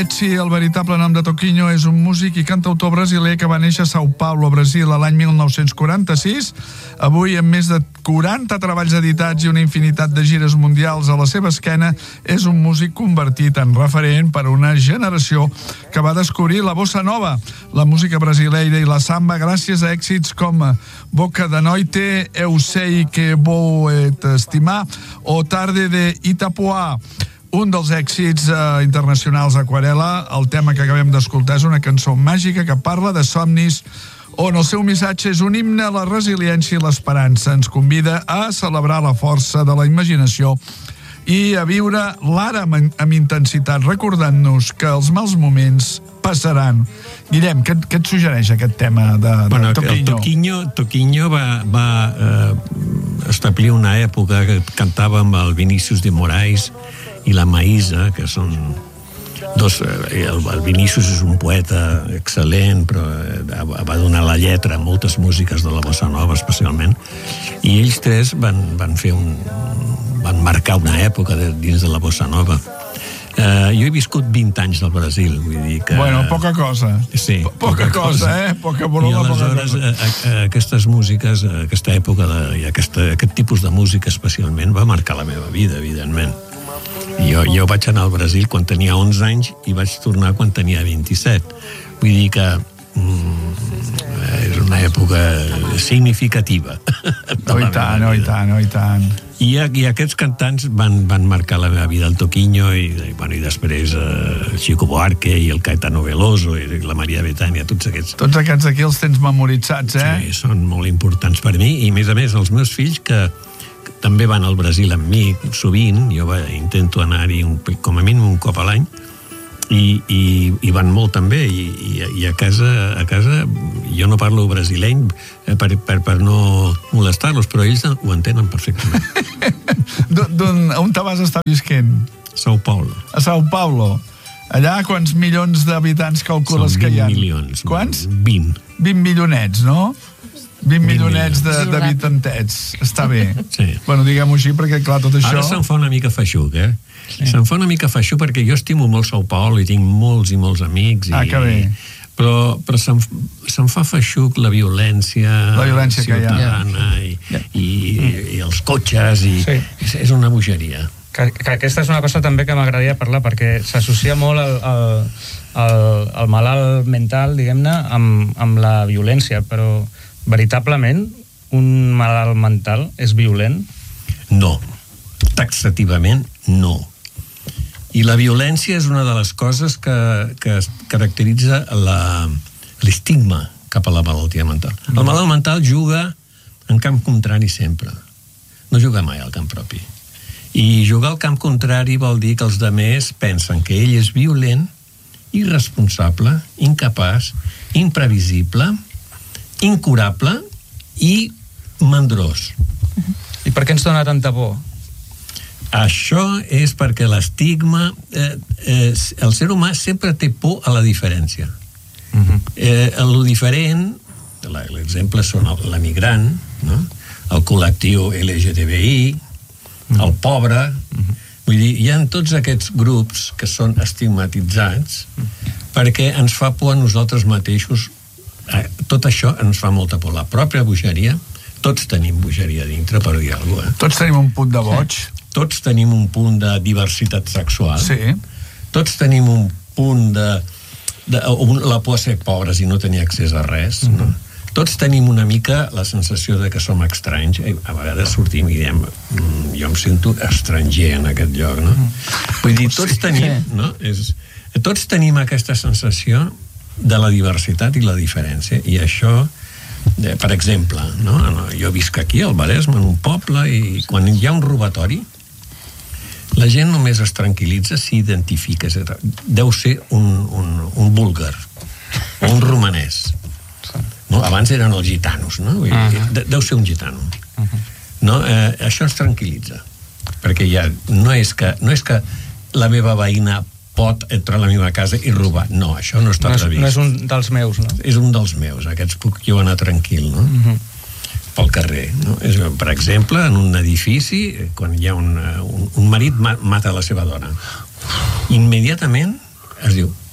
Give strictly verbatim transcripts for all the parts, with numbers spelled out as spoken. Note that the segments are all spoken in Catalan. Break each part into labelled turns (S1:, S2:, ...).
S1: Betsy, el veritable nom de Toquinho, és un músic i cantautor brasiler que va néixer a São Paulo, Brasil, a l'any mil nou-cents quaranta-sis. Avui, amb més de quaranta treballs editats i una infinitat de gires mundials a la seva esquena, és un músic convertit en referent per una generació que va descobrir la bossa nova, la música brasileira i la samba gràcies a èxits com Boca da Noite, Eu sei que vou te estimar o Tarde de Itapuà. Un dels èxits eh, internacionals Aquarela, el tema que acabem d'escoltar és una cançó màgica que parla de somnis, on el seu missatge és un himne a la resiliència i l'esperança. Ens convida a celebrar la força de la imaginació i a viure l'ara amb, amb intensitat, recordant-nos que els mals moments passaran. Guillem, què, què et suggereix aquest tema de, de
S2: bueno,
S1: Toquinho?
S2: El Toquinho, Toquinho va, va eh, establir una època que cantava amb el Vinícius de Moraes i la Maïsa, que són dos... El, el Vinícius és un poeta excel·lent, però va donar la lletra a moltes músiques de la bossa nova, especialment, i ells tres van, van fer un... van marcar una època de, dins de la bossa nova. Uh, jo he viscut vint anys del Brasil, vull dir que...
S1: Bueno, poca cosa.
S2: Sí,
S1: P poca, poca cosa, cosa, eh? Poca broma,
S2: I aleshores,
S1: poca cosa.
S2: A, a, aquestes músiques, aquesta època de, i aquesta, aquest tipus de música especialment va marcar la meva vida, evidentment. I jo, jo vaig anar al Brasil quan tenia onze anys i vaig tornar quan tenia vint-i-set. Vull dir que mm, és una època significativa.
S1: No i tant, no i tant, no i tant.
S2: I, i aquests cantants van, van marcar la meva vida, el Toquinho i, i, bueno, i després eh, el Chico Buarque i el Caetano Veloso i la Maria Bethânia, tots aquests.
S1: Tots aquests aquí els tens memoritzats, eh?
S2: Sí, són molt importants per mi i, a més a més, els meus fills que també van al Brasil amb mi sovint, jo va, intento anar-hi com a mínim un cop a l'any, i, i, i van molt també, i, i, i a casa a casa jo no parlo brasileny per, per, per no molestar-los, però ells ho entenen perfectament.
S1: On te vas estar visquent?
S2: São Paulo.
S1: A São Paulo. Allà quants milions d'habitants calcules que hi ha?
S2: Són vint milions.
S1: Quants?
S2: vint.
S1: vint milionets, no? vint milionets d'habitantets. Està bé.
S2: Sí.
S1: Bueno, diguem-ho així, perquè clar, tot això...
S2: Ara se'm fa una mica feixuc, eh? Sí. Se'm fa una mica feixuc perquè jo estimo molt São Paulo i tinc molts i molts amics. I,
S1: ah, que bé.
S2: Però, però se'm, se'm fa feixuc la violència,
S1: la violència
S2: ciutadana
S1: que hi ha.
S2: I, i, i els cotxes, i sí. És una bogeria.
S3: Que, que aquesta és una cosa també que m'agradaria parlar, perquè s'associa molt el, el, el, el malalt mental, diguem-ne, amb, amb la violència, però veritablement un malalt mental és violent?
S2: No. Taxativament, no. I la violència és una de les coses que, que caracteritza l'estigma cap a la malaltia mental. El malalt mental juga en camp contrari sempre. No juga mai al camp propi. I jugar al camp contrari vol dir que els demés pensen que ell és violent, irresponsable, incapaç, imprevisible, incurable i mandrós.
S3: I per què ens dona tanta por?
S2: Això és perquè l'estigma... Eh, eh, el ser humà sempre té por a la diferència. Uh-huh. Eh, lo diferent, l'exemple són l'emigrant, no? El col·lectiu L G T B I, uh-huh. El pobre... Uh-huh. Vull dir, hi ha tots aquests grups que són estigmatitzats uh-huh. perquè ens fa por a nosaltres mateixos. Tot això ens fa molta por. La pròpia bogeria, tots tenim bogeria dintre, per dir alguna cosa. Eh?
S1: Tots tenim un punt de boig.
S2: Sí. Tots tenim un punt de diversitat sexual.
S1: Sí.
S2: Tots tenim un punt de... de la por a ser pobres i no tenir accés a res, mm-hmm. no? Tots tenim una mica la sensació de que som estranys. A vegades sortim i diem, jo em sento estranger en aquest lloc, no? Mm. Vull dir, tots tenim, sí. no? És, tots tenim aquesta sensació de la diversitat i la diferència, i això, eh, per exemple, no? Jo visc aquí al Maresme, en un poble, i quan hi ha un robatori la gent només es tranquil·litza si identifica, deu ser un, un, un búlgar o un romanès, no? Abans eren els gitanos, no? Vull dir, uh-huh. deu ser un gitano, uh-huh. no? Eh, això ens tranquil·litza, perquè ja no és que, no és que la meva veïna pot entrar a la meva casa i robar. No, això no està
S3: no és,
S2: previst.
S3: No és un dels meus, no?
S2: És un dels meus. Aquests puc jo anar tranquil, no? Uh-huh. Pel carrer, no? És, per exemple, en un edifici, quan hi ha un, un, un marit mata la seva dona, immediatament es diu,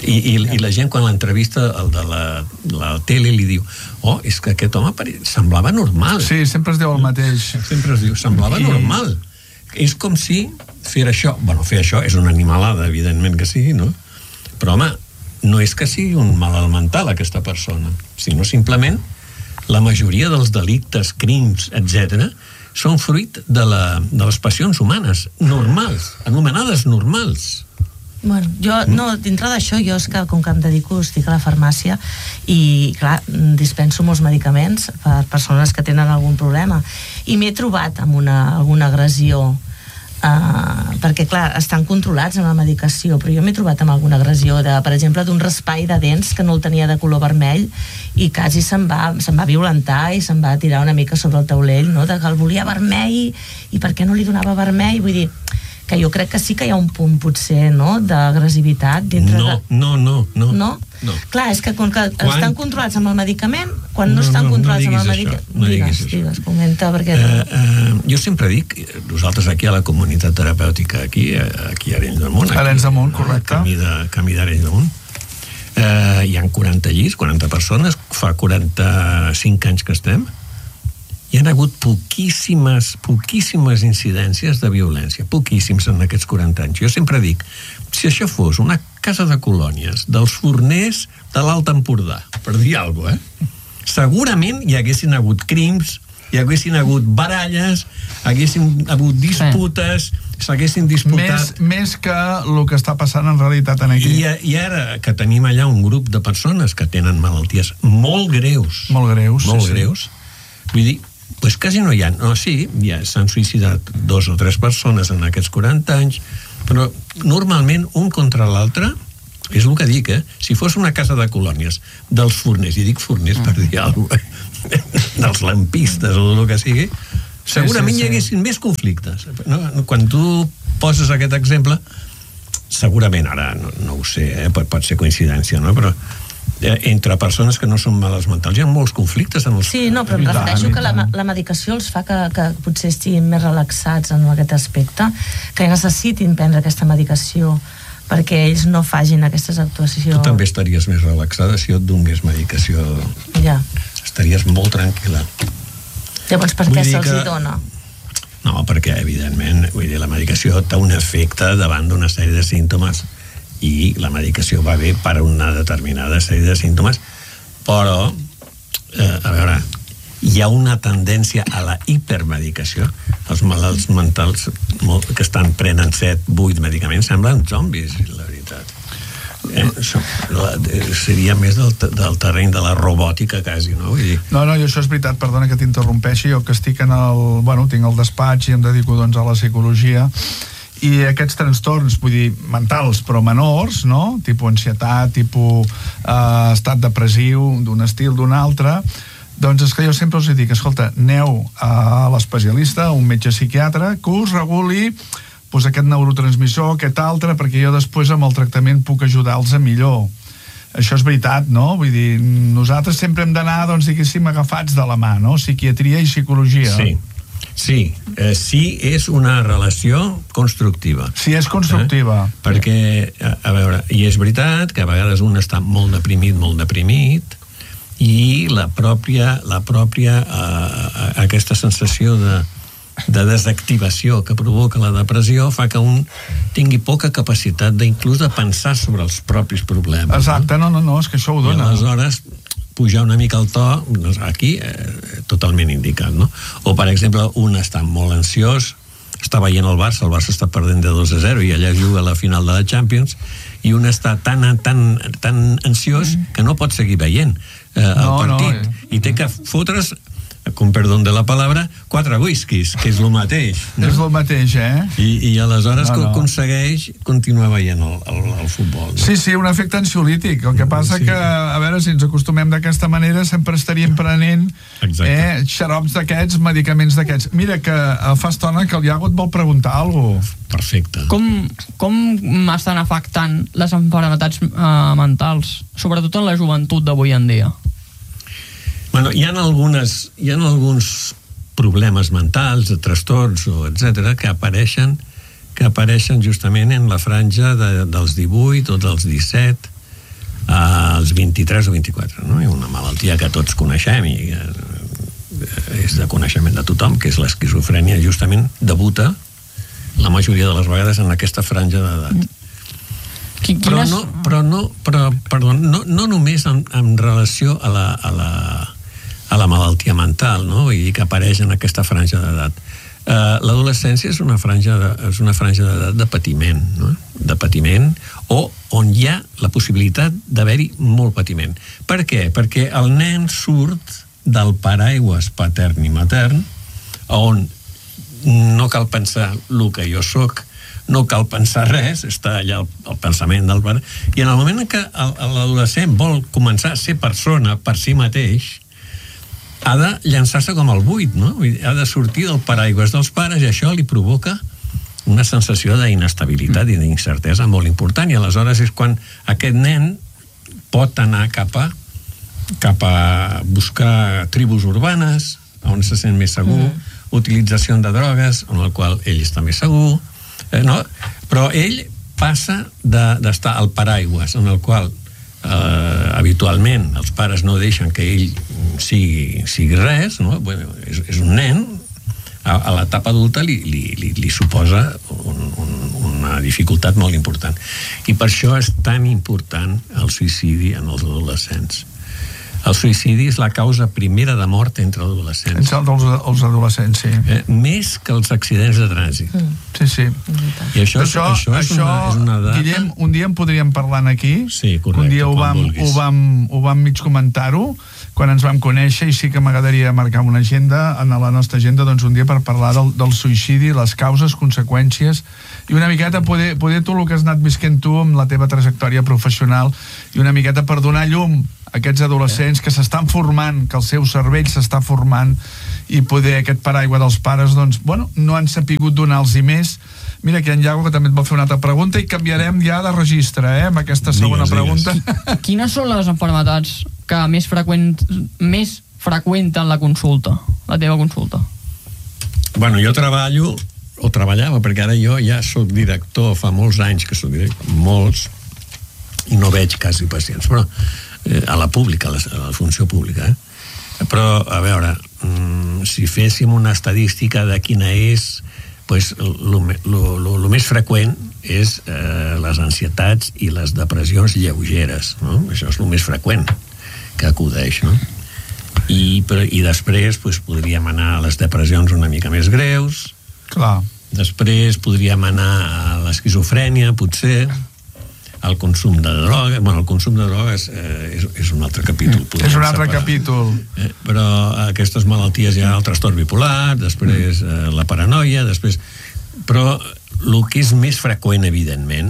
S2: I, i, i la gent, quan l'entrevista, el de la, la tele, li diu, oh, és que aquest home semblava normal.
S1: Sí, sempre es diu el mateix.
S2: Sempre es diu, semblava I... normal. És com si fer això, bueno, fer això és una animalada, evidentment que sigui, no? Però, home, no és que sigui un malalt mental, aquesta persona, sinó simplement la majoria dels delictes, crims, etcètera, són fruit de, la, de les passions humanes, normals, anomenades normals.
S4: Bueno, jo, no, dintre d'això, jo és que com que em dedico, estic a la farmàcia i, clar, dispenso molts medicaments per persones que tenen algun problema i m'he trobat amb una, alguna agressió Uh, perquè, clar, estan controlats amb la medicació, però jo m'he trobat amb alguna agressió de, per exemple, d'un raspall de dents que no el tenia de color vermell i quasi se'n va, se'n va violentar i se'n va tirar una mica sobre el taulell, no? De que el volia vermell i per què no li donava vermell, vull dir que jo crec que sí que hi ha un punt potser, no?, d'agressivitat dintre
S2: no,
S4: de...
S2: No, no, no.
S4: No?
S2: No.
S4: Clar, és que quan que quan... estan controlats amb el medicament, quan no,
S2: no
S4: estan
S2: no,
S4: controlats
S2: no
S4: amb el medicament...
S2: No
S4: digues,
S2: diguis,
S4: digues, comenta, perquè...
S2: Uh, uh, jo sempre dic, nosaltres aquí a la comunitat terapèutica, aquí, aquí a Arenys de Munt...
S1: Arenys de Munt, correcte.
S2: Camí de, camí d'Arenys de Munt. Uh, hi ha quaranta llits, quaranta persones, fa quaranta-cinc anys que estem. Hi ha hagut poquíssimes, poquíssimes incidències de violència, poquíssims en aquests quaranta anys. Jo sempre dic, si això fos una casa de colònies dels forners de l'Alt Empordà, per dir alguna cosa, eh? Segurament hi haguessin hagut crims, hi haguessin hagut baralles, haguessin hagut disputes, s'haguessin disputat...
S1: Més, més que el que està passant en realitat en aquí.
S2: I, I ara que tenim allà un grup de persones que tenen malalties molt greus,
S1: molt greus,
S2: molt
S1: sí,
S2: greus, sí. Vull dir, pues quasi no hi ha, no, sí, ja s'han suïcidat dos o tres persones en aquests quaranta anys, però normalment un contra l'altre, és el que dic, eh? Si fos una casa de colònies dels forners, i dic forners per dir alguna cosa, dels lampistes o del que sigui, segurament sí, sí, sí. Hi haguessin més conflictes. No? Quan tu poses aquest exemple, segurament, ara no, no ho sé, eh? pot, pot ser coincidència, no? Però entre persones que no són males mentals hi ha molts conflictes en els...
S4: Sí, no, però em refereixo que la, la medicació els fa que, que potser estiguin més relaxats en aquest aspecte, que necessitin prendre aquesta medicació perquè ells no facin aquestes actuacions.
S2: Tu també estaries més relaxada si jo et donés medicació.
S4: Ja.
S2: Estaries molt tranquil·la.
S4: Llavors, per què se'ls hi dona?
S2: No, perquè, evidentment, vull dir, la medicació té un efecte davant d'una sèrie de símptomes i la medicació va bé per a una determinada sèrie de símptomes, però, eh, a veure, hi ha una tendència a la hipermedicació. Els malalts mentals molt, que estan prenent set, vuit medicaments semblen zombis, la veritat. Eh, això, la, seria més del, del terreny de la robòtica quasi, no? Vull dir...
S1: No, no, i això és veritat, perdona que t'interrompeixi, jo que estic en el... Bueno, tinc el despatx i em dedico, doncs, a la psicologia, i aquests trastorns, vull dir, mentals, però menors, no? Tipus ansietat, tipus eh, estat depressiu, d'un estil, d'un altre, doncs és que jo sempre us dic, escolta, aneu a l'especialista, un metge psiquiatre, que us reguli pues, aquest neurotransmissor, aquest altre, perquè jo després amb el tractament puc ajudar-los a millor. Això és veritat, no? Vull dir, nosaltres sempre hem d'anar, doncs, diguéssim, agafats de la mà, no? Psiquiatria i psicologia.
S2: Sí. Sí, eh, sí és una relació constructiva.
S1: Sí, és constructiva.
S2: Eh? Perquè, a, a veure, i és veritat que a vegades un està molt deprimit, molt deprimit, i la pròpia, la pròpia eh, aquesta sensació de, de desactivació que provoca la depressió fa que un tingui poca capacitat d'inclús de pensar sobre els propis problemes.
S1: Exacte, no, no, no, és que això ho dona.
S2: I aleshores pujar una mica el to, doncs aquí eh, totalment indicat, no? O, per exemple, un està molt ansiós, està veient el Barça, el Barça està perdent de dos a zero i allà juga a la final de la Champions, i un està tan, tan, tan ansiós que no pot seguir veient eh, el
S1: no,
S2: partit,
S1: no, eh.
S2: i té que fotre's, com perdón de la palabra, quatre whiskies, que és el mateix. No?
S1: És el mateix, eh?
S2: I, i aleshores no, no. aconsegueix continuar veient el, el, el futbol. No?
S1: Sí, sí, un efecte ansiolític. El que passa sí. que, a veure, si ens acostumem d'aquesta manera, sempre estaríem prenent eh, xarops d'aquests, medicaments d'aquests. Mira, que fa estona que el Iago et vol preguntar alguna cosa.
S2: Perfecte.
S5: Com, com estan afectant les malalties uh, mentals, sobretot en la joventut d'avui en dia?
S2: Bueno, hi ha algunes, hi ha alguns problemes mentals, de trastorns o etcètera que apareixen que apareixen justament en la franja de, dels divuit o dels disset, als vint-i-tres o vint-i-quatre, no? I una malaltia que tots coneixem i eh, és de coneixement de tothom, que és l'esquizofrènia, justament debuta la majoria de les vegades en aquesta franja d'edat.
S5: Quines...
S2: Però no, però no, però, perdó, no, no només en, en relació a la, a la, a la malaltia mental, no? Vull dir que apareix en aquesta franja d'edat. Uh, l'adolescència és una franja de, és una franja d'edat de patiment, no? De patiment, o on hi ha la possibilitat d'haver-hi molt patiment. Per què? Perquè el nen surt del paraigües patern i matern, on no cal pensar el que jo soc, no cal pensar res, està allà el, el pensament del pare, i en el moment en què l'adolescent vol començar a ser persona per si mateix, ha de llançar-se com al buit, no? Ha de sortir del paraigües dels pares i això li provoca una sensació d'inestabilitat i d'incertesa molt important, i aleshores és quan aquest nen pot anar cap a cap a buscar tribus urbanes on se sent més segur, mm. utilització de drogues on el qual ell està més segur, eh, no? Però ell passa de, d'estar al paraigües en el qual eh, habitualment els pares no deixen que ell sigui, sigui res, no? Bueno, és, és un nen, a, a l'etapa adulta li, li, li, li suposa un, un, una dificultat molt important, i per això és tan important el suïcidi en els adolescents. El suïcidi és la causa primera de mort entre adolescents.
S1: Entre els, els adolescents, sí.
S2: Eh, més que els accidents de trànsit.
S1: Mm. Sí, sí.
S2: I això, això, això, és,
S1: això
S2: una, és una data...
S1: Guillem, un dia en podríem parlar aquí.
S2: Sí, correcte.
S1: Un dia ho vam, ho vam, ho vam mig comentar-ho, quan ens vam conèixer, i sí que m'agradaria marcar una agenda, en la nostra agenda, doncs un dia per parlar del, del suïcidi, les causes, conseqüències, i una miqueta poder, poder tu el que has anat visquent tu amb la teva trajectòria professional, i una miqueta per donar llum a aquests adolescents que s'estan formant, que el seu cervell s'està formant, i poder aquest paraigua dels pares, doncs, bueno, no han sapigut donar-los-hi més. Mira, que en Iago, que també et vol fer una altra pregunta, i canviarem ja de registre, eh, amb aquesta segona digues, pregunta.
S5: Digues. Quines són les malalties que més freqüent, més freqüenten la consulta, la teva consulta?
S2: Bueno, jo treballo, o treballava, perquè ara jo ja soc director, fa molts anys que soc director, molts, i no veig quasi pacients, però eh, a la pública, a la, a la funció pública, eh? Però, a veure, mm, si féssim una estadística de quina és, pues, el més freqüent és eh, les ansietats i les depressions lleugeres, no? Això és el més freqüent que acudeix, no? I, però, i després pues, podríem anar a les depressions una mica més greus.
S1: Clar.
S2: Després podríem anar a l'esquizofrènia, potser, al consum de drogues. Bueno, el consum de drogues eh, és, és un altre capítol.
S1: És un altre separar. capítol.
S2: Eh, però aquestes malalties hi ha el trastorn bipolar, després eh, la paranoia, després... Però el que és més freqüent, evidentment,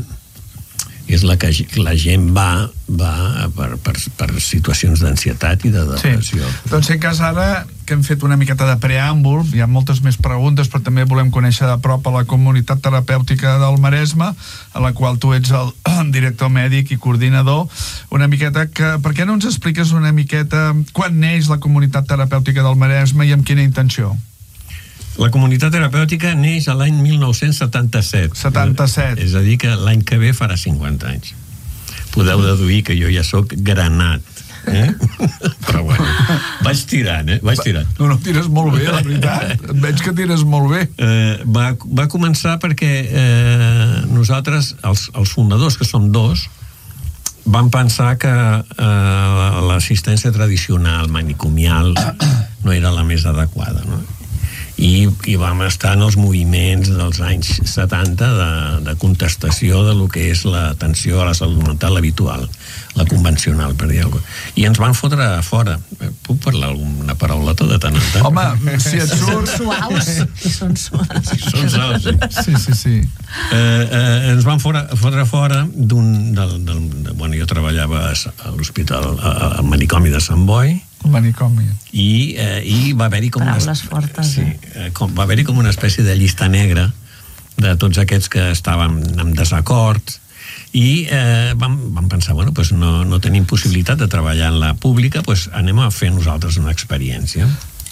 S2: és la que la gent va, va per, per, per situacions d'ansietat i de depressió.
S1: Sí. Doncs en cas ara que hem fet una miqueta de preàmbul, hi ha moltes més preguntes, però també volem conèixer de prop a la comunitat terapèutica del Maresme, a la qual tu ets el director mèdic i coordinador. Una miqueta que... Per què no ens expliques una miqueta quan neix la comunitat terapèutica del Maresme i amb quina intenció?
S2: La comunitat terapèutica neix a l'any mil nou-cents setanta-set.
S1: setanta-set.
S2: És a dir, que l'any que ve farà cinquanta anys. Podeu deduir que jo ja sóc granat. Eh? Però bueno, vaig tirant, eh? Vaig tirant.
S1: No, no, tires molt bé, la veritat. Et veig que tires molt bé.
S2: Eh, va, va començar perquè eh, nosaltres, els, els fundadors, que som dos, vam pensar que eh, l'assistència tradicional, manicomial, no era la més adequada, no? I, i vam estar en els moviments dels anys setanta de, de contestació de lo que és l'atenció a la salut mental habitual, la convencional, per dir alguna cosa. I ens van fotre a fora. Puc parlar alguna paraulota de tant en tant?
S1: Home, si et surt...
S4: Són suaus. Són suaus.
S2: Són suaus, sí.
S1: Sí, sí, sí.
S2: Eh, eh, ens van fora, fotre fora d'un... Del, del, de, bueno, jo treballava a l'hospital, al manicomi de Sant Boi,
S1: manicomi.
S2: I, eh, i va haver-hi com
S4: Paraules
S2: una,
S4: fortes,
S2: sí, eh? com, va haver-hi com una espècie de llista negra de tots aquests que estàvem en desacord, i eh, vam, vam pensar, bueno, pues no, no tenim possibilitat de treballar en la pública, pues anem a fer nosaltres una experiència.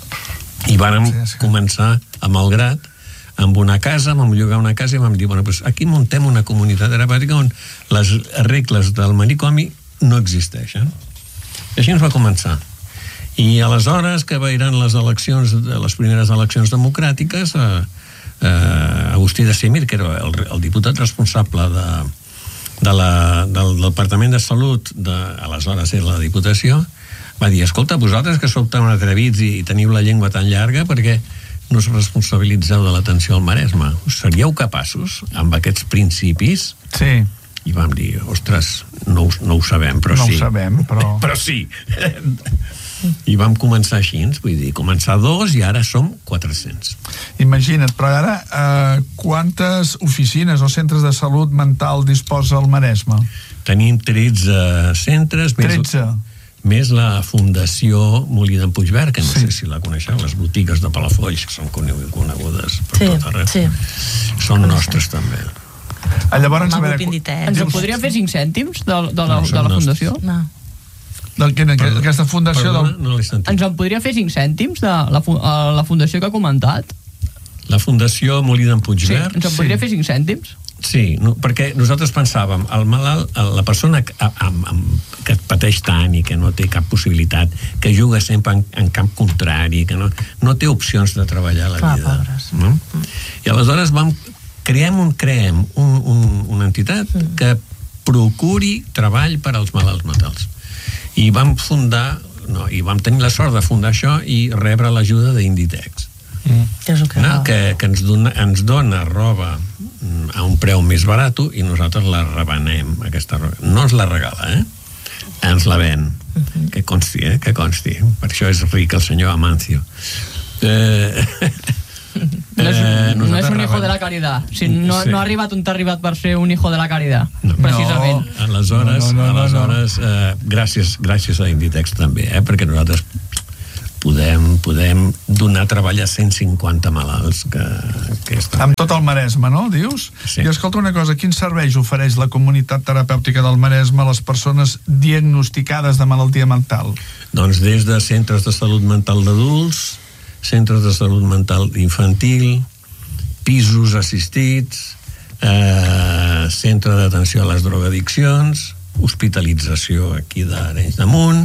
S2: I vàrem sí, sí. començar a Malgrat, amb una casa, vam llogar una casa i vam dir, bueno, pues aquí muntem una comunitat terapèutica on les regles del manicomi no existeixen. I així ens va començar. I aleshores que veiran les eleccions, les primeres eleccions democràtiques, eh, eh, Agustí de Semir, que era el, el diputat responsable de, de la, del Departament de Salut, de, aleshores era la Diputació, va dir, escolta, vosaltres que sou tan atrevits i, i teniu la llengua tan llarga, perquè no us responsabilitzeu de l'atenció al Maresme? Seríeu capaços, amb aquests principis?
S1: Sí.
S2: I vam dir, ostres, no, no ho sabem, però
S1: no
S2: sí.
S1: No ho sabem, però...
S2: però sí. I vam començar així, vull dir, començar dos i ara som quatre-cents.
S1: Imagina't, però ara eh, quantes oficines o centres de salut mental disposa el Maresme?
S2: Tenim tretze centres.
S1: tretze?
S2: Més, més la Fundació Molí d'en Puigverd, que no sí. sé si la coneixeu, les botigues de Palafolls, que són conegudes per
S4: sí,
S2: tot arreu.
S4: Sí.
S2: Són nostres també.
S1: Ah, llavors, a veure,
S5: ens en podria fer cinc cèntims de, de, la, no, de la fundació?
S4: No.
S1: Del que, aquesta fundació...
S2: Perdona,
S1: del...
S2: no l'he sentit.
S5: Ens en podria fer cinc cèntims de la, la fundació que ha comentat?
S2: La Fundació Molí d'en Puigverd?
S5: Sí, ens en podria
S2: sí.
S5: fer cinc cèntims?
S2: Sí, no, perquè nosaltres pensàvem, el malalt, la persona que, amb, amb, que pateix tant i que no té cap possibilitat, que juga sempre en, en camp contrari, que no, no té opcions de treballar a la
S4: Clar,
S2: vida.
S4: Pobres.
S2: No? I aleshores vam, creem, un, creem un, un, una entitat mm. que procuri treball per als malalts mentals. I vam fundar, no, i vam tenir la sort de fundar això i rebre l'ajuda d'Inditex.
S4: Mm. Que,
S2: no, que, que ens, dona, ens dona roba a un preu més barat i nosaltres la revenem, aquesta roba. No ens la regala, eh? Ens la ven. Uh-huh. Que consti, eh? Que consti. Per això és ric el senyor Amancio. Eh...
S5: No és, eh, no és un hijo de la caridad. O sigui, no, sí. no ha arribat on t'ha arribat per ser un hijo de la caridad, no. Precisament.
S2: No. Aleshores, no, no, no, aleshores no, no. Eh, gràcies, gràcies a Inditex també, eh? Perquè nosaltres podem, podem donar treball a cent cinquanta malalts que, que estan...
S1: Amb tot el Maresme, no, dius?
S2: Sí.
S1: I escolta una cosa, quins serveis ofereix la comunitat terapèutica del Maresme a les persones diagnosticades de malaltia mental?
S2: Doncs des de centres de salut mental d'adults, centres de salut mental infantil, pisos assistits, eh, centre d'atenció a les drogadiccions, hospitalització aquí d'Arenys de Munt.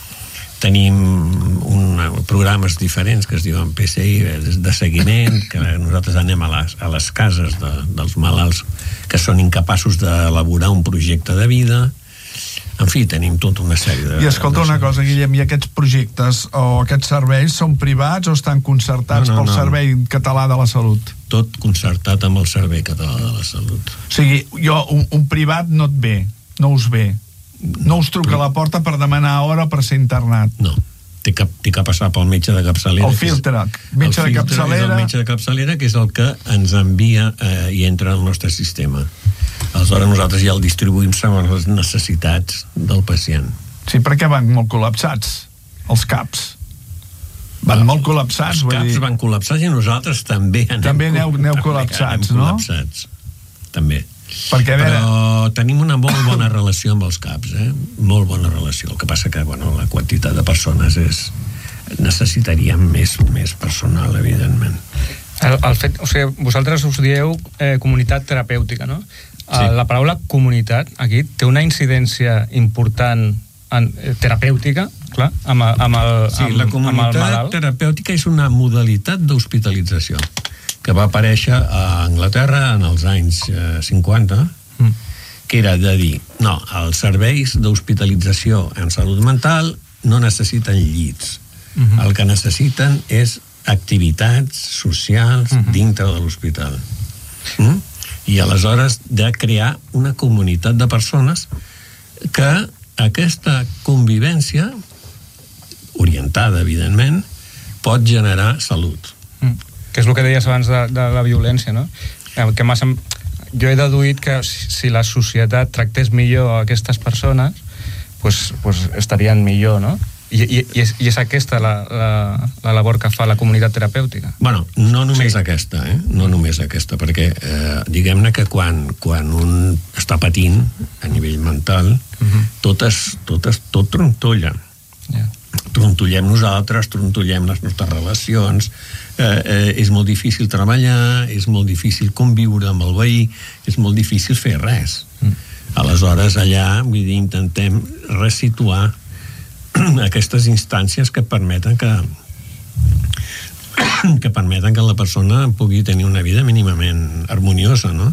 S2: Tenim un, programes diferents que es diuen P S I de seguiment, que nosaltres anem a les, a les cases de, dels malalts que són incapaços d'elaborar un projecte de vida. En fi, tenim tota una sèrie de...
S1: I escolta una cosa, Guillem, i aquests projectes o aquests serveis són privats o estan concertats no, no, pel no. Servei Català de la Salut?
S2: Tot concertat amb el Servei Català de la Salut.
S1: O sigui, jo, un, un privat no et ve, no us ve. No us truca a la porta per demanar hora per ser internat.
S2: No, té que, té que passar pel metge de capçalera.
S1: El filtre, metge
S2: el
S1: de capçalera.
S2: El metge de capçalera, que és el que ens envia eh, i entra al nostre sistema. Aleshores nosaltres ja el distribuïm segons les necessitats del pacient.
S1: Sí, perquè van molt col·lapsats, els CAPs. Van Va, molt col·lapsats,
S2: vull dir... Els CAPs van col·lapsats i nosaltres també anem,
S1: també aneu, aneu col·lapsats,
S2: anem
S1: no?
S2: col·lapsats, també.
S1: Perquè, a veure...
S2: Però tenim una molt bona relació amb els CAPs, eh? Molt bona relació. El que passa que, bueno, la quantitat de persones és... necessitaríem més, més personal, evidentment.
S3: El, el fet, o sigui, vosaltres us dieu eh, comunitat terapèutica, no?
S2: Sí.
S3: La paraula comunitat, aquí, té una incidència important en, eh, terapèutica, clar, amb, amb el
S2: Sí,
S3: amb,
S2: la comunitat terapèutica és una modalitat d'hospitalització que va aparèixer a Anglaterra en els anys eh, cinquanta, mm. que era de dir, no, els serveis d'hospitalització en salut mental no necessiten llits. Mm-hmm. El que necessiten és activitats socials mm-hmm. dintre de l'hospital. Mm? I aleshores de crear una comunitat de persones que aquesta convivència, orientada, evidentment, pot generar salut.
S3: Mm. Que és el que deies abans de, de la violència, no? Que massa, jo he deduït que si, si la societat tractés millor a aquestes persones, pues, pues estarien millor, no? I, i, i, és, i és aquesta la, la, la labor que fa la comunitat terapèutica?
S2: Bueno, no només
S3: sí.
S2: aquesta, eh? No només aquesta, perquè eh, diguem-ne que quan, quan un està patint a nivell mental, uh-huh. totes, totes, tot trontolla.
S3: Yeah.
S2: Trontollem nosaltres, trontollem les nostres relacions, eh, eh, és molt difícil treballar, és molt difícil conviure amb el veí, és molt difícil fer res. Mm. Aleshores, allà, vull dir, intentem resituar aquestes instàncies que permeten que que permeten que la persona pugui tenir una vida mínimament harmoniosa, no?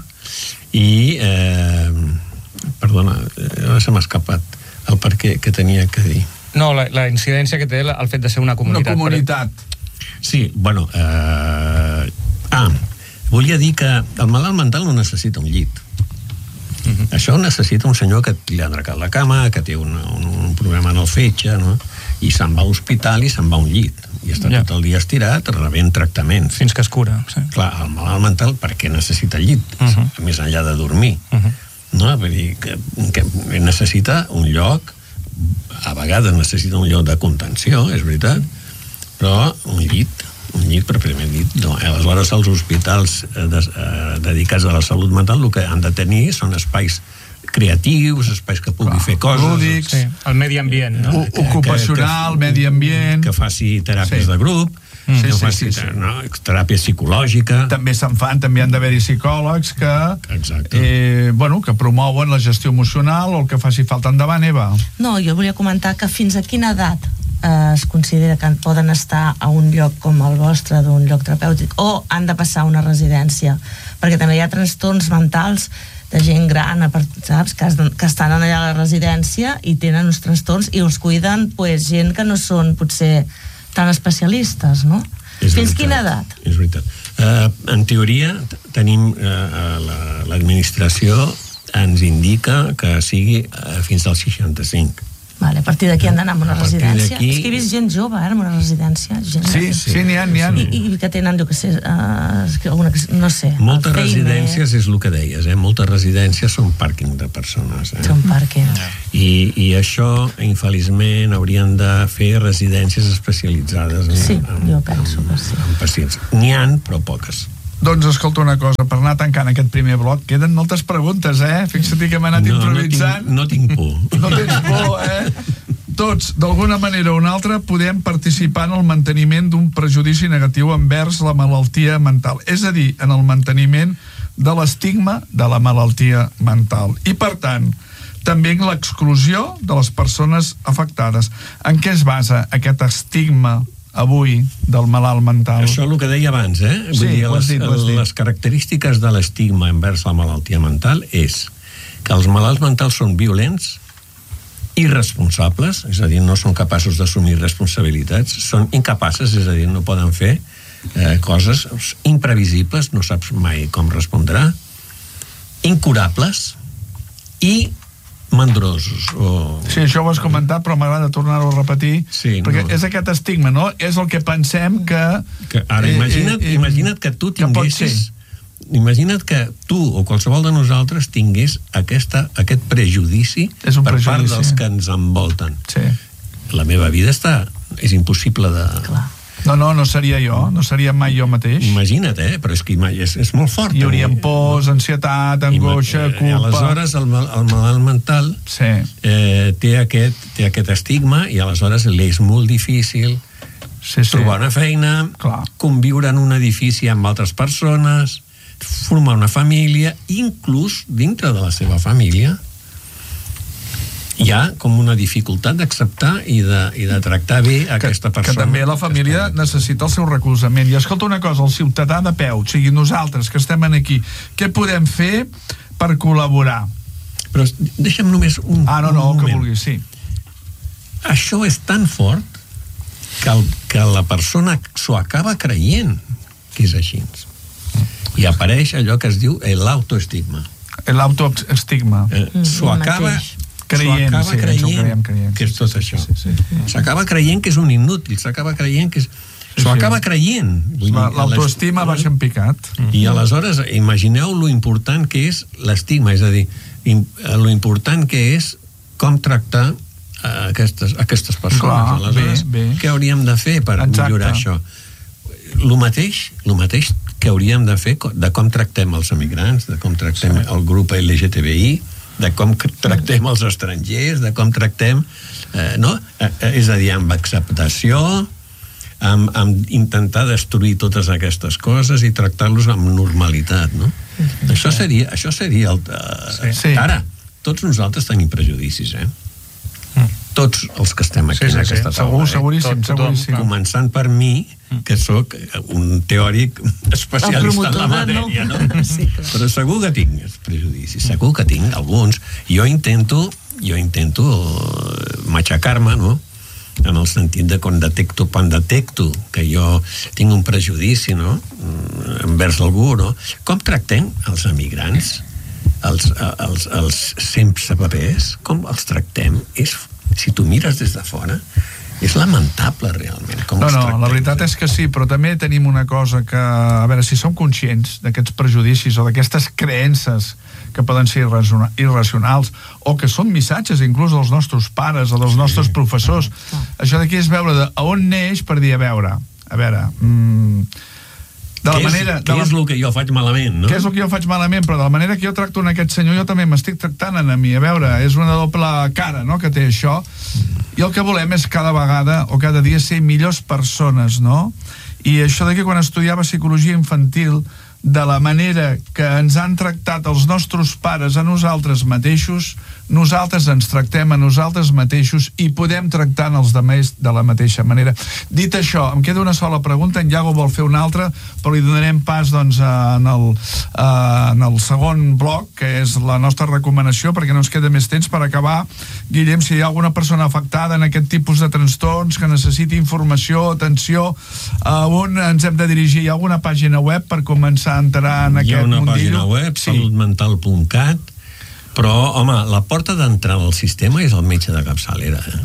S2: I, eh, perdona, ara se m'ha escapat el per què que tenia que dir.
S3: No, la, la incidència que té el fet de ser una comunitat.
S1: Una comunitat.
S2: Sí, bueno, eh, ah, volia dir que el malalt mental no necessita un llit. Uh-huh. Això necessita un senyor que li ha trencat la cama, que té un, un, un problema en el fetge, no? I se'n va a l'hospital i se'n va a un llit. I està ja. tot el dia estirat, rebent tractaments.
S3: Fins que es cura. Sí.
S2: Clar, el malalt mental, per què necessita el llit? Uh-huh. Més enllà de dormir. Uh-huh. No? Vull dir que, que necessita un lloc, a vegades necessita un lloc de contenció, és veritat, però un llit, un llit per primer llit, no. Aleshores els hospitals eh, des, eh, dedicats a la salut mental el que han de tenir són espais creatius, espais que pugui Clar, fer coses.
S1: Lúdics.
S3: Sí, el medi ambient, no?
S1: O, ocupacional, que, que, medi ambient.
S2: Que faci teràpies sí. de grup,
S1: mm.
S2: que
S1: sí,
S2: faci
S1: sí, sí, sí.
S2: No, teràpia psicològica.
S1: També se'n fan, també han d'haver-hi psicòlegs que, eh, bueno, que promouen la gestió emocional o el que faci falta. Endavant, Eva.
S4: No, jo volia comentar que fins a quina edat eh, es considera que poden estar a un lloc com el vostre, d'un lloc terapèutic, o han de passar a una residència, perquè també hi ha trastorns mentals de gent gran, saps, que, es, que estan allà a la residència i tenen uns trastorns i els cuiden pues, gent que no són potser tan especialistes, no?
S2: És
S4: Fins
S2: veritat,
S4: quina edat?
S2: És veritat. Uh, en teoria tenim uh, l'administració ens indica que sigui uh, fins als seixanta-cinc.
S4: Vale, a partir d'aquí han d'anar a una
S2: a
S4: residència. És que he vist gent jove, eh, en una residència. Gent
S1: sí, sí, sí, n'hi ha, n'hi ha.
S4: I, I que tenen, jo que sé, uh, alguna, no sé...
S2: Moltes residències, és el que deies, eh? Moltes residències són pàrquing de persones. Eh?
S4: Són pàrquing.
S2: I, I això, infeliçment, haurien de fer residències especialitzades en,
S4: sí,
S2: en,
S4: jo penso que sí.
S2: en pacients. N'hi ha, però poques.
S1: Doncs escolta una cosa, per anar tancant aquest primer bloc, queden moltes preguntes, eh? Fixa't que hem anat no, improvisant.
S2: No tinc, no tinc por.
S1: No tens por, eh? Tots, d'alguna manera o una altra, podem participar en el manteniment d'un prejudici negatiu envers la malaltia mental. És a dir, en el manteniment de l'estigma de la malaltia mental. I, per tant, també en l'exclusió de les persones afectades. En què es basa aquest estigma avui del malalt mental?
S2: Això és el que deia abans, eh? Vull
S1: sí,
S2: dir, les,
S1: dit,
S2: les característiques de l'estigma envers la malaltia mental és que els malalts mentals són violents, irresponsables, és a dir, no són capaços d'assumir responsabilitats, són incapaces, és a dir, no poden fer eh, coses imprevisibles, no saps mai com respondrà, incurables i mandrosos. O...
S1: Sí, això ho has comentat, però m'agrada tornar-ho a repetir,
S2: sí,
S1: perquè
S2: no.
S1: és aquest estigma, no? És el que pensem que...
S2: que ara, imagina't, eh, eh, imagina't que tu tinguessis... Imagina't que tu o qualsevol de nosaltres tingués aquesta, aquest prejudici per prejudici. part dels que ens envolten.
S1: Sí.
S2: La meva vida està... és impossible de...
S4: Clar.
S1: No, no, no seria jo, no seria mai jo mateix.
S2: Imagina't, eh? Però és que és, és molt fort.
S1: Hi hauria pors, ansietat, angoixa,
S2: Ima-
S1: culpa...
S2: Aleshores, el, el malalt mental
S1: sí.
S2: eh, té, aquest, té aquest estigma i aleshores li és molt difícil sí, sí. trobar una feina,
S1: Clar.
S2: conviure en un edifici amb altres persones, formar una família, inclús dintre de la seva família hi ha com una dificultat d'acceptar i de, i de tractar bé
S1: que,
S2: aquesta persona.
S1: Que també la família necessita el seu recolzament. I escolta una cosa, el ciutadà de peu, o sigui, nosaltres que estem aquí, què podem fer per col·laborar?
S2: Però deixa'm només un,
S1: ah, no, no,
S2: un moment.
S1: que vulguis, sí.
S2: Això és tan fort que, el, que la persona s'ho acaba creient que és així. I apareix allò que es diu l'autoestigma.
S1: L'autoestigma.
S2: Eh, s'ho acaba...
S1: creient,
S2: s'ho acaba
S1: sí,
S2: creient,
S1: creiem, creiem,
S2: que és tot
S1: sí,
S2: això.
S1: Sí, sí, sí.
S2: S'acaba creient que és un inútil, s'acaba creient que és... S'ho sí, acaba creient.
S1: L'autoestima baixa en picat.
S2: I aleshores, imagineu lo important que és l'estigma, és a dir, lo important que és com tractar aquestes, aquestes persones.
S1: Clar,
S2: aleshores,
S1: bé, bé.
S2: què hauríem de fer per
S1: Exacte.
S2: millorar això? Lo mateix, lo mateix que hauríem de fer de com tractem els emigrants, de com tractem sí. el grup L G T B I, de com tractem els estrangers, de com tractem, eh, no? Eh, és a dir, amb acceptació, amb, amb intentar destruir totes aquestes coses i tractar-los amb normalitat, no? Mm-hmm. Això seria, això seria el... Eh,
S1: sí.
S2: Ara, tots nosaltres tenim prejudicis, eh? Tots els que estem aquí
S1: sí, sí,
S2: en aquesta
S1: sí.
S2: taula.
S1: Segur, seguríssim,
S2: eh?
S1: seguríssim.
S2: Començant per mi, que sóc un teòric especialista en la matèria, no?
S4: Sí,
S2: però segur que tinc prejudicis, segur que tinc alguns. Jo intento, jo intento matxacar-me, no? En el sentit de quan detecto, quan detecto que jo tinc un prejudici, no? Envers algú, no? Com tractem els emigrants, els, els, els sense papers, com els tractem? És, si tu mires des de fora, és lamentable realment com
S1: no,
S2: els
S1: no,
S2: tractem.
S1: la veritat és que sí, però també tenim una cosa que, a veure, si som conscients d'aquests prejudicis o d'aquestes creences que poden ser irracionals o que són missatges inclús dels nostres pares o dels nostres professors, això d'aquí és veure de a on neix per dir, a veure, a veure... Mm, de la
S2: què
S1: manera,
S2: és,
S1: de
S2: què
S1: la,
S2: és el que jo faig malament, no?
S1: Què és el que jo faig malament, però de la manera que jo tracto en aquest senyor, jo també m'estic tractant a mi. A veure, és una doble cara, no?, que té això. I el que volem és cada vegada o cada dia ser millors persones, no? I això d'aquí, quan estudiava psicologia infantil, de la manera que ens han tractat els nostres pares a nosaltres mateixos, nosaltres ens tractem a nosaltres mateixos i podem tractar els altres de la mateixa manera. Dit això, em queda una sola pregunta, en Iago vol fer una altra, però li donarem pas doncs, en, el, en el segon bloc, que és la nostra recomanació, perquè no ens queda més temps per acabar. Guillem, si hi ha alguna persona afectada en aquest tipus de trastorns que necessiti informació, atenció, a on ens hem de dirigir? Hi ha alguna pàgina web per començar a entrar en aquest mundillo?
S2: Hi ha una pàgina web, sí. salut mental punt cat, però, home, la porta d'entrada al sistema és el metge de capçalera. Eh?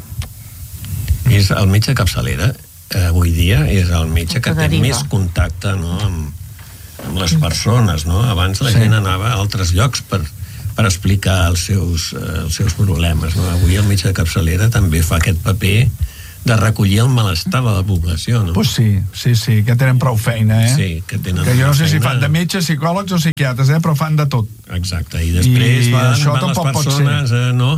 S2: És el metge de capçalera, eh, avui dia, és el metge que té més contacte, no?, amb, amb les persones, no? Abans la sí. gent anava a altres llocs per, per explicar els seus, eh, els seus problemes, no? Avui el metge de capçalera també fa aquest paper de recollir el malestar de la població, no?
S1: Pues sí, sí, sí, que tenen prou feina, eh?
S2: Sí, que tenen
S1: que jo no sé
S2: feina.
S1: si fan de metges, psicòlegs o psiquiatres, eh? Però fan de tot.
S2: Exacte, i després I van, van les persones, eh, no?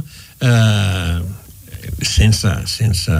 S2: Eh, sense, sense,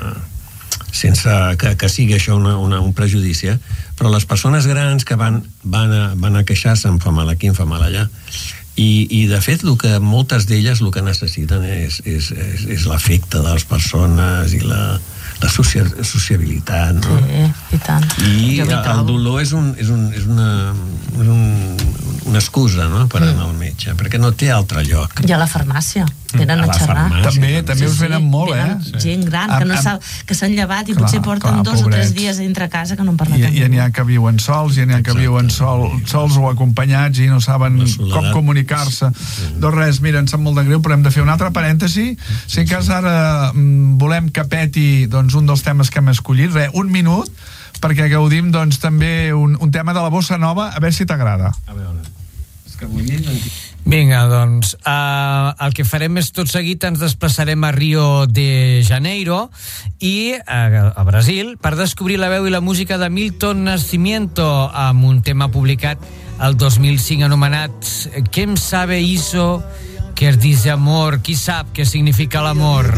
S2: sense que, que sigui això una, una, un prejudici, eh? Però les persones grans que van, van, a, van a queixar-se, em fa mal aquí, em fa mal allà, I, i de fet el que moltes d'elles el que necessiten és, és, és, és l'afecte de les persones i la, la socia, sociabilitat, no?
S4: Sí, i tant.
S2: I el dolor és, un, és, un, és, una, és un, una excusa, no?, per anar al metge, perquè no té altre lloc.
S4: I a la farmàcia, venen a, a xerrar.
S1: Farmàcia, també, també sí, us venen sí, molt,
S4: venen
S1: eh?
S4: Gent gran, que no sap, que s'han llevat i
S1: clar,
S4: potser porten
S1: clar,
S4: dos
S1: pobrets.
S4: o tres dies a dintre casa que no en parlen.
S1: I, i n'hi ha que viuen sols, i n'hi ha que viuen sol, sols o acompanyats i no saben com comunicar-se. Sí. Doncs res, mira, em sap molt de greu, però hem de fer un altre parèntesi. Si en cas ara mm, volem que peti doncs, un dels temes que hem escollit, res, un minut, perquè gaudim doncs, també un, un tema de la bossa nova, a veure si t'agrada.
S2: A veure, és que vull dir...
S6: Vinga, doncs, uh, el que farem és tot seguit ens desplaçarem a Rio de Janeiro i uh, a Brasil per descobrir la veu i la música de Milton Nascimento amb un tema publicat el dos mil cinc anomenat Quem sabe isso quer dizer amor? Qui sap què significa l'amor?